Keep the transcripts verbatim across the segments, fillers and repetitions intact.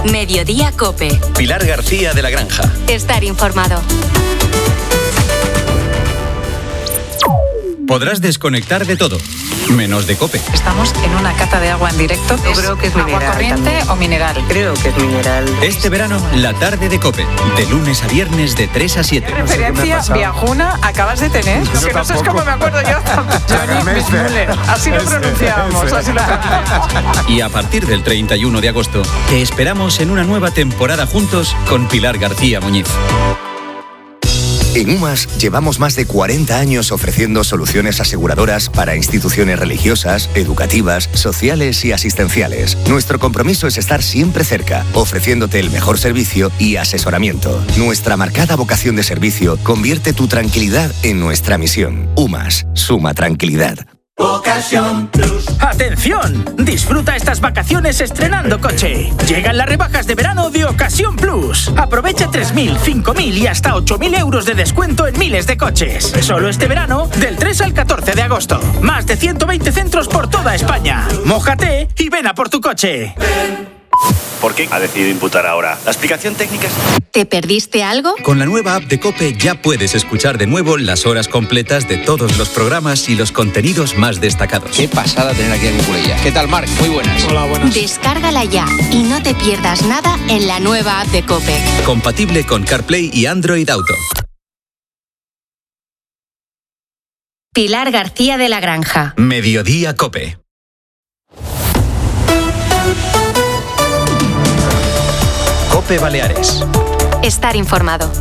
Mediodía COPE. Pilar García de la Granja. Estar informado. Podrás desconectar de todo, menos de COPE. Estamos en una cata de agua en directo. Yo creo que es agua mineral corriente también. o mineral. Creo que es mineral. Este verano, la tarde de COPE. De lunes a viernes de tres a siete. ¿Qué referencia viajuna acabas de tener? Lo que no sé es cómo me acuerdo yo. Johnny Müller. Así lo pronunciamos. Así lo pronunciamos. Y a partir del treinta y uno de agosto, te esperamos en una nueva temporada juntos con Pilar García Muñiz. En UMAS llevamos más de cuarenta años ofreciendo soluciones aseguradoras para instituciones religiosas, educativas, sociales y asistenciales. Nuestro compromiso es estar siempre cerca, ofreciéndote el mejor servicio y asesoramiento. Nuestra marcada vocación de servicio convierte tu tranquilidad en nuestra misión. UMAS, suma tranquilidad. Ocasión Plus. ¡Atención! Disfruta estas vacaciones estrenando coche. Llegan las rebajas de verano de Ocasión Plus. Aprovecha tres mil, cinco mil y hasta ocho mil euros de descuento en miles de coches. Solo este verano, del tres al catorce de agosto. Más de ciento veinte centros por toda España. Mójate y ven a por tu coche. ¿Por qué ha decidido imputar ahora? ¿La explicación técnica es...? ¿Te perdiste algo? Con la nueva app de COPE ya puedes escuchar de nuevo las horas completas de todos los programas y los contenidos más destacados. Qué pasada tener aquí a Cucurella. ¿Qué tal, Marc? Muy buenas. Hola, buenas. Descárgala ya y no te pierdas nada en la nueva app de COPE. Compatible con CarPlay y Android Auto. Pilar García de la Granja. Mediodía COPE. COPE Baleares. Estar informado.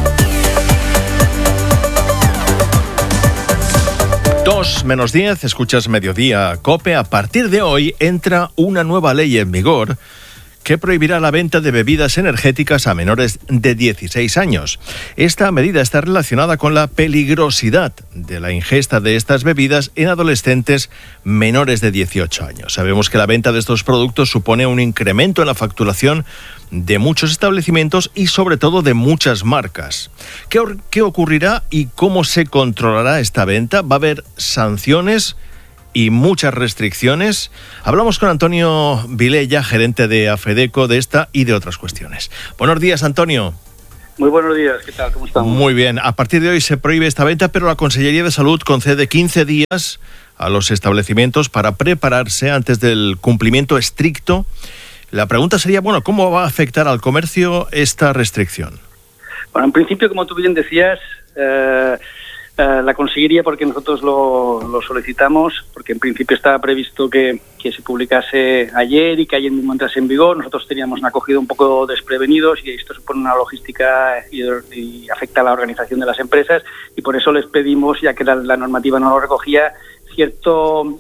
Dos menos diez, escuchas Mediodía COPE. A partir de hoy entra una nueva ley en vigor que prohibirá la venta de bebidas energéticas a menores de dieciséis años. Esta medida está relacionada con la peligrosidad de la ingesta de estas bebidas en adolescentes menores de dieciocho años. Sabemos que la venta de estos productos supone un incremento en la facturación de muchos establecimientos y sobre todo de muchas marcas. ¿Qué, or- qué ocurrirá y cómo se controlará esta venta? ¿Va a haber sanciones y muchas restricciones? Hablamos con Antonio Vilella, gerente de AFEDECO, de esta y de otras cuestiones. Buenos días, Antonio. Muy buenos días, ¿qué tal? ¿Cómo estamos? Muy bien, a partir de hoy se prohíbe esta venta, pero la Consellería de Salud concede quince días a los establecimientos para prepararse antes del cumplimiento estricto. La pregunta sería, bueno, ¿cómo va a afectar al comercio esta restricción? Bueno, en principio, como tú bien decías, eh, eh, la Consellería, porque nosotros lo, lo solicitamos, porque en principio estaba previsto que, que se publicase ayer y que ayer mismo entrase en vigor. Nosotros teníamos una acogida un poco desprevenidos y esto supone una logística y, y afecta a la organización de las empresas, y por eso les pedimos, ya que la, la normativa no lo recogía, cierto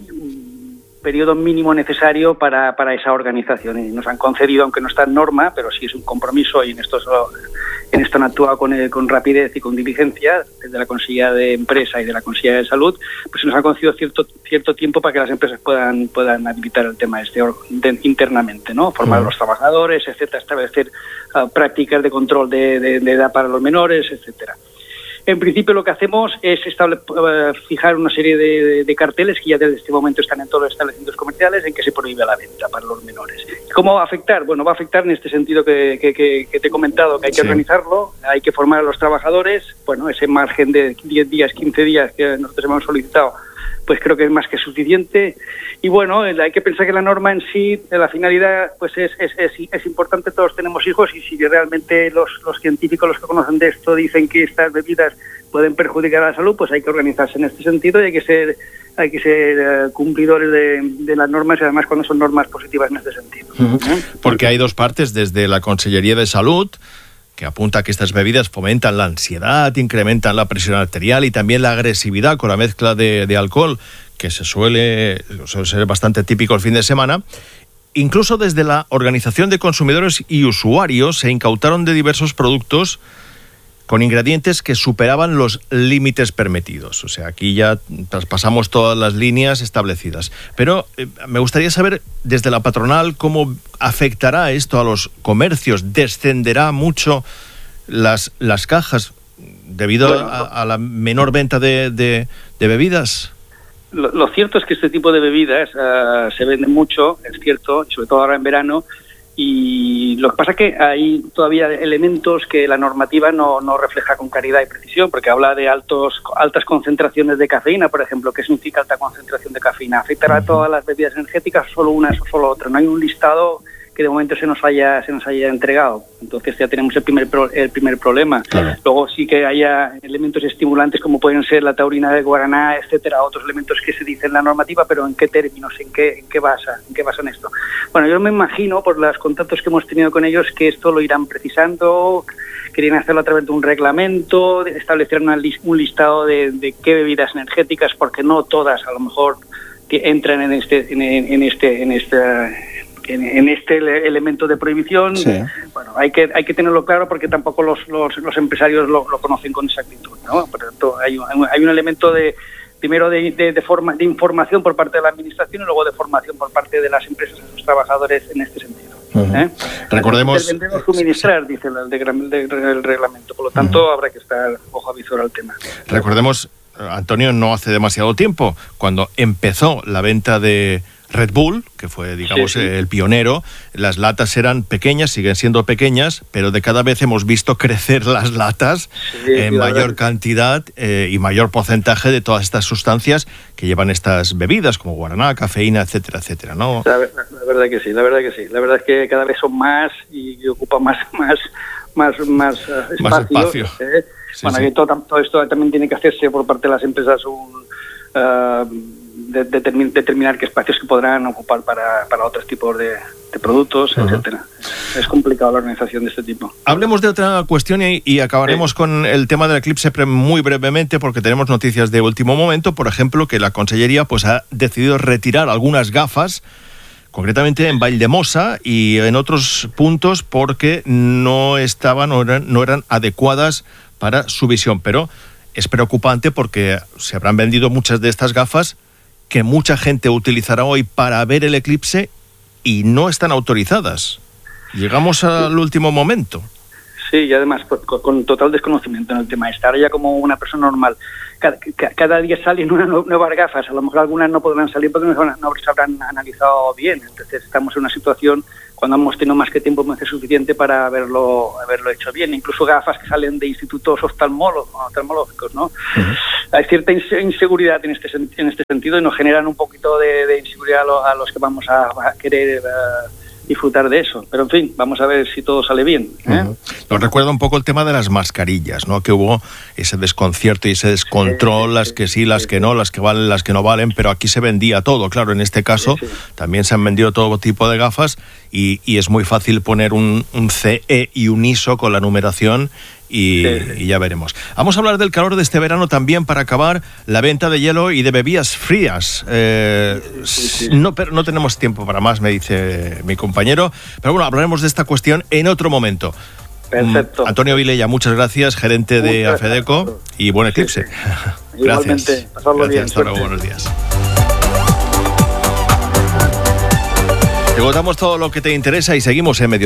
periodo mínimo necesario para, para esa organización, y nos han concedido, aunque no está en norma, pero sí es un compromiso, y en esto en esto han actuado con, eh, con rapidez y con diligencia desde la Consellería de Empresa y de la Consellería de Salud, pues nos han concedido cierto cierto tiempo para que las empresas puedan puedan habilitar el tema este de, internamente, ¿no? Formar uh-huh. a los trabajadores, etcétera, establecer uh, prácticas de control de, de, de edad para los menores, etcétera. En principio lo que hacemos es estable, uh, fijar una serie de, de, de carteles que ya desde este momento están en todos los establecimientos comerciales en que se prohíbe la venta para los menores. ¿Cómo va a afectar? Bueno, va a afectar en este sentido que, que, que, que te he comentado, que hay que sí. organizarlo, hay que formar a los trabajadores, bueno, ese margen de diez días, quince días que nosotros hemos solicitado, pues creo que es más que suficiente. Y bueno, hay que pensar que la norma en sí, la finalidad, pues es, es, es, es importante. Todos tenemos hijos, y si realmente los, los científicos, los que conocen de esto, dicen que estas bebidas pueden perjudicar a la salud, pues hay que organizarse en este sentido y hay que ser hay que ser uh, cumplidores de, de las normas, y además cuando son normas positivas en este sentido. Uh-huh. ¿Eh? Porque hay dos partes, desde la Consellería de Salud, que apunta que estas bebidas fomentan la ansiedad, incrementan la presión arterial y también la agresividad con la mezcla de, de alcohol, que se suele, suele ser bastante típico el fin de semana. Incluso desde la Organización de Consumidores y Usuarios se incautaron de diversos productos con ingredientes que superaban los límites permitidos. O sea, aquí ya traspasamos todas las líneas establecidas. Pero eh, me gustaría saber, desde la patronal, cómo afectará esto a los comercios. ¿Descenderá mucho las, las cajas debido bueno, a, a la menor venta de, de, de bebidas? Lo, lo cierto es que este tipo de bebidas uh, se venden mucho, es cierto, sobre todo ahora en verano, Y lo que pasa es que hay todavía elementos que la normativa no, no refleja con claridad y precisión, porque habla de altos altas concentraciones de cafeína, por ejemplo. ¿Qué significa alta concentración de cafeína? ¿Afectará a todas las bebidas energéticas o solo unas o solo otras? No hay un listado que de momento se nos haya se nos haya entregado. Entonces ya tenemos el primer pro, el primer problema. Claro. Luego sí que haya elementos estimulantes como pueden ser la taurina de guaraná, etcétera, otros elementos que se dicen en la normativa, pero ¿en qué términos? ¿En qué en qué basa? ¿En qué basan esto? Bueno, yo me imagino por los contactos que hemos tenido con ellos que esto lo irán precisando, querían hacerlo a través de un reglamento, establecer una, un listado de, de qué bebidas energéticas, porque no todas a lo mejor que entran en este en, en este en este En, en este elemento de prohibición. Sí. Bueno, hay que hay que tenerlo claro porque tampoco los los, los empresarios lo, lo conocen con exactitud, ¿no? Por tanto, hay un, hay un elemento de primero de, de, de, forma, de información por parte de la administración y luego de formación por parte de las empresas y sus trabajadores en este sentido. Uh-huh. ¿eh? Recordemos... Vender o suministrar, dice el, el, el, el reglamento. Por lo tanto, uh-huh. habrá que estar ojo a visor al tema. Recordemos, Antonio, no hace demasiado tiempo, cuando empezó la venta de Red Bull, que fue, digamos, sí, sí. el pionero, las latas eran pequeñas, siguen siendo pequeñas, pero de cada vez hemos visto crecer las latas sí, en sí, mayor cantidad eh, y mayor porcentaje de todas estas sustancias que llevan estas bebidas, como guaraná, cafeína, etcétera, etcétera, ¿no? La, la verdad que sí, la verdad que sí. La verdad es que cada vez son más y ocupan más, más, más, más uh, espacio. Más espacio. ¿eh? Sí, bueno, sí. que todo, todo esto también tiene que hacerse por parte de las empresas un... Uh, De, de, de determinar qué espacios que podrán ocupar para, para otros tipos de, de productos, uh-huh. etcétera. Es complicado la organización de este tipo. Hablemos de otra cuestión y, y acabaremos sí. con el tema del eclipse muy brevemente, porque tenemos noticias de último momento. Por ejemplo, que la Consellería pues ha decidido retirar algunas gafas, concretamente en Valldemossa y en otros puntos, porque no estaban o eran, no eran adecuadas para su visión. Pero es preocupante porque se habrán vendido muchas de estas gafas que mucha gente utilizará hoy para ver el eclipse y no están autorizadas. Llegamos al último momento. Sí, y además con, con total desconocimiento en el tema. Estar ya como una persona normal. Cada, cada día salen unas nuevas gafas. A lo mejor algunas no podrán salir porque no, no se habrán analizado bien. Entonces estamos en una situación cuando hemos tenido más que tiempo más que suficiente para haberlo haberlo hecho bien. Incluso gafas que salen de institutos oftalmológicos, ¿no? Uh-huh. Hay cierta inseguridad en este en este sentido y nos generan un poquito de, de inseguridad a, lo, a los que vamos a, a querer uh, disfrutar de eso. Pero en fin, vamos a ver si todo sale bien. ¿eh? Uh-huh. Nos recuerda un poco el tema de las mascarillas, ¿no? Que hubo ese desconcierto y ese descontrol, sí, las sí, que sí, las sí, que no, las que valen, las que no valen, pero aquí se vendía todo. Claro, en este caso sí, sí. también se han vendido todo tipo de gafas y, y es muy fácil poner un, un C E y un I S O con la numeración y, sí, sí. y ya veremos. Vamos a hablar del calor de este verano también para acabar, la venta de hielo y de bebidas frías. Eh, sí, sí, sí. No, pero no tenemos tiempo para más, me dice mi compañero, pero bueno, hablaremos de esta cuestión en otro momento. Perfecto. Antonio Vilella, muchas gracias, gerente de AFEDECO, y buen eclipse. Sí, sí. Igualmente, pasarlo bien. Hasta luego, buenos días. Te contamos todo lo que te interesa y seguimos en medio.